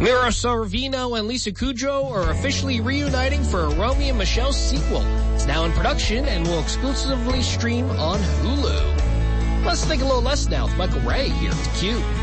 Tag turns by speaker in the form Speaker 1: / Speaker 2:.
Speaker 1: Mira Sorvino and Lisa Kudrow are officially reuniting for a Romeo and Michelle sequel. It's now in production and will exclusively stream on Hulu. Let's think a little less now with Michael Ray here at Q.